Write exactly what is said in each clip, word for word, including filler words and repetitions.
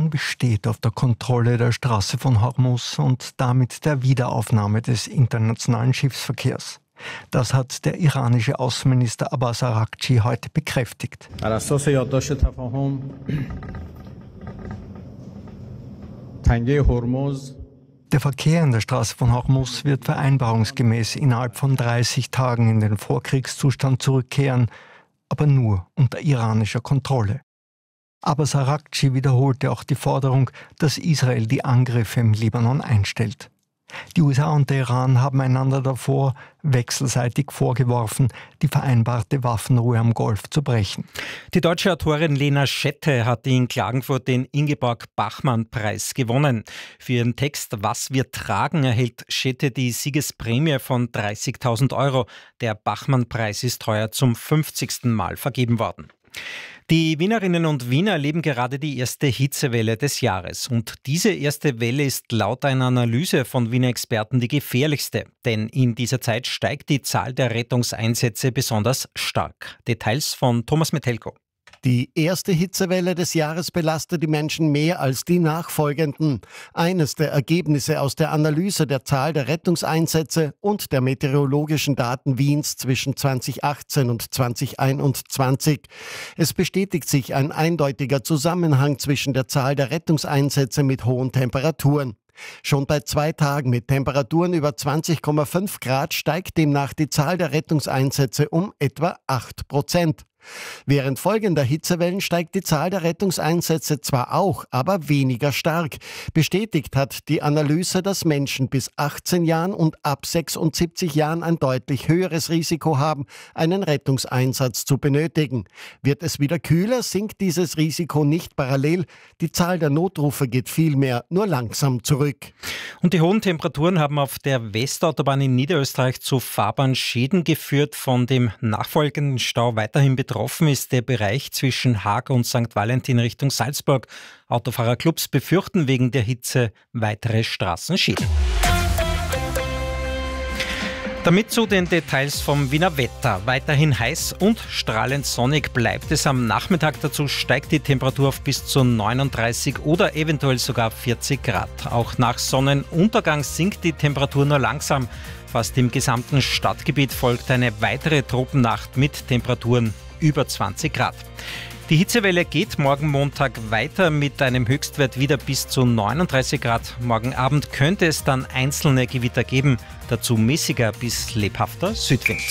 Hoffnung besteht auf der Kontrolle der Straße von Hormuz und damit der Wiederaufnahme des internationalen Schiffsverkehrs. Das hat der iranische Außenminister Abbas Araghchi heute bekräftigt. Der Verkehr in der Straße von Hormuz wird vereinbarungsgemäß innerhalb von dreißig Tagen in den Vorkriegszustand zurückkehren, aber nur unter iranischer Kontrolle. Abbas Araghchi wiederholte auch die Forderung, dass Israel die Angriffe im Libanon einstellt. Die U S A und der Iran haben einander davor wechselseitig vorgeworfen, die vereinbarte Waffenruhe am Golf zu brechen. Die deutsche Autorin Lena Schette hat in Klagenfurt den Ingeborg-Bachmann-Preis gewonnen. Für ihren Text »Was wir tragen« erhält Schette die Siegesprämie von dreißigtausend Euro. Der Bachmann-Preis ist heuer zum fünfzigsten Mal vergeben worden. Die Wienerinnen und Wiener erleben gerade die erste Hitzewelle des Jahres. Und diese erste Welle ist laut einer Analyse von Wiener Experten die gefährlichste. Denn in dieser Zeit steigt die Zahl der Rettungseinsätze besonders stark. Details von Thomas Metelko. Die erste Hitzewelle des Jahres belastet die Menschen mehr als die nachfolgenden. Eines der Ergebnisse aus der Analyse der Zahl der Rettungseinsätze und der meteorologischen Daten Wiens zwischen zweitausendachtzehn und zweitausendeinundzwanzig. Es bestätigt sich ein eindeutiger Zusammenhang zwischen der Zahl der Rettungseinsätze mit hohen Temperaturen. Schon bei zwei Tagen mit Temperaturen über zwanzig Komma fünf Grad steigt demnach die Zahl der Rettungseinsätze um etwa acht Prozent. Während folgender Hitzewellen steigt die Zahl der Rettungseinsätze zwar auch, aber weniger stark. Bestätigt hat die Analyse, dass Menschen bis achtzehn Jahren und ab sechsundsiebzig Jahren ein deutlich höheres Risiko haben, einen Rettungseinsatz zu benötigen. Wird es wieder kühler, sinkt dieses Risiko nicht parallel. Die Zahl der Notrufe geht vielmehr nur langsam zurück. Und die hohen Temperaturen haben auf der Westautobahn in Niederösterreich zu Fahrbahnschäden geführt. Von dem nachfolgenden Stau weiterhin betroffen ist der Bereich zwischen Haag und Sankt Valentin Richtung Salzburg. Autofahrerclubs befürchten wegen der Hitze weitere Straßenschäden. Damit zu den Details vom Wiener Wetter. Weiterhin heiß und strahlend sonnig bleibt es am Nachmittag. Dazu steigt die Temperatur auf bis zu neununddreißig oder eventuell sogar vierzig Grad. Auch nach Sonnenuntergang sinkt die Temperatur nur langsam. Fast im gesamten Stadtgebiet folgt eine weitere Tropennacht mit Temperaturen über zwanzig Grad. Die Hitzewelle geht morgen Montag weiter mit einem Höchstwert wieder bis zu neununddreißig Grad. Morgen Abend könnte es dann einzelne Gewitter geben, dazu mäßiger bis lebhafter Südwind.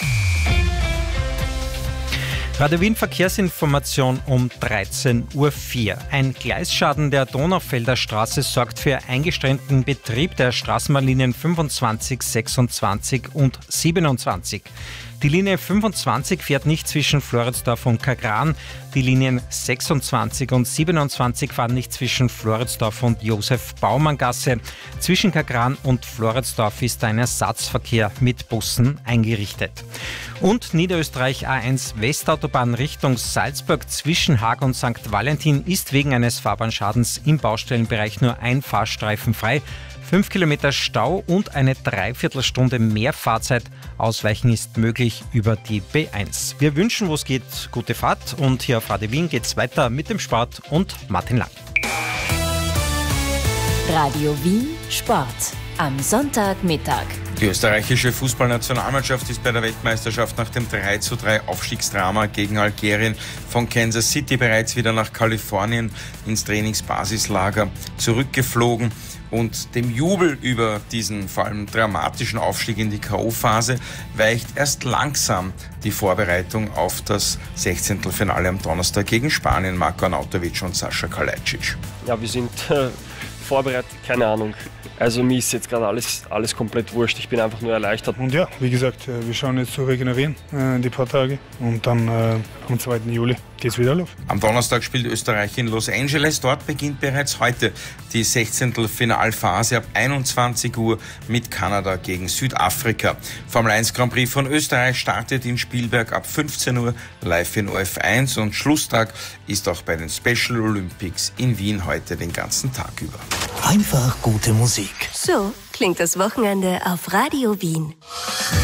Radio Wien Verkehrsinformation um dreizehn Uhr vier. Ein Gleisschaden der Donaufelder Straße sorgt für eingeschränkten Betrieb der Straßenbahnlinien fünfundzwanzig, sechsundzwanzig und siebenundzwanzig. Die Linie fünfundzwanzig fährt nicht zwischen Floridsdorf und Kagran. Die Linien sechsundzwanzig und siebenundzwanzig fahren nicht zwischen Floridsdorf und Josef-Baumann-Gasse. Zwischen Kagran und Floridsdorf ist ein Ersatzverkehr mit Bussen eingerichtet. Und Niederösterreich A eins Westautobahn Richtung Salzburg zwischen Haag und Sankt Valentin ist wegen eines Fahrbahnschadens im Baustellenbereich nur ein Fahrstreifen frei. Fünf Kilometer Stau und eine Dreiviertelstunde mehr Fahrzeit. Ausweichen ist möglich über die B eins. Wir wünschen, wo es geht, gute Fahrt. Und hier auf Radio Wien geht es weiter mit dem Sport und Martin Lang. Radio Wien Sport am Sonntagmittag. Die österreichische Fußballnationalmannschaft ist bei der Weltmeisterschaft nach dem drei zu drei Aufstiegsdrama gegen Algerien von Kansas City bereits wieder nach Kalifornien ins Trainingsbasislager zurückgeflogen. Und dem Jubel über diesen vor allem dramatischen Aufstieg in die K O-Phase weicht erst langsam die Vorbereitung auf das Sechzehntelfinale am Donnerstag gegen Spanien, Marko Arnautovic und Sascha Kalajdzic. Ja, wir sind äh, vorbereitet, keine Ahnung. Also mir ist jetzt gerade alles, alles komplett wurscht. Ich bin einfach nur erleichtert. Und ja, wie gesagt, wir schauen jetzt zu regenerieren, äh, die paar Tage. Und dann äh, am zweiten Juli geht's wieder los. Am Donnerstag spielt Österreich in Los Angeles. Dort beginnt bereits heute die Sechzehntelfinalphase ab einundzwanzig Uhr mit Kanada gegen Südafrika. Formel eins Grand Prix von Österreich startet in Spielberg ab fünfzehn Uhr live in O F eins und Schlusstag ist auch bei den Special Olympics in Wien heute den ganzen Tag über. Einfach gute Musik. So klingt das Wochenende auf Radio Wien.